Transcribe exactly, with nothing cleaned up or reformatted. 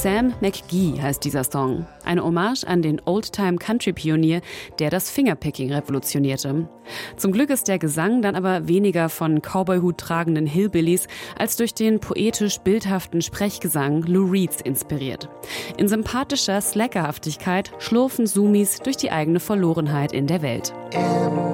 Sam McGee heißt dieser Song. Eine Hommage an den Oldtime-Country-Pionier, der das Fingerpicking revolutionierte. Zum Glück ist der Gesang dann aber weniger von Cowboyhut tragenden Hillbillies als durch den poetisch-bildhaften Sprechgesang Lou Reeds inspiriert. In sympathischer Slackerhaftigkeit schlurfen Sumis durch die eigene Verlorenheit in der Welt.